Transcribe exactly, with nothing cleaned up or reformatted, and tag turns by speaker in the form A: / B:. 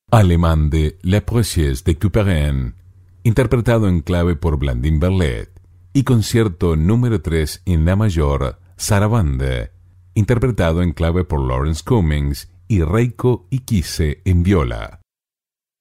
A: Alemán de La Poésie de Couperin, interpretado en clave por Blandine Berlet, y concierto número tres en la mayor, Sarabande, interpretado en clave por Lawrence Cummings y Reiko Ikise en viola.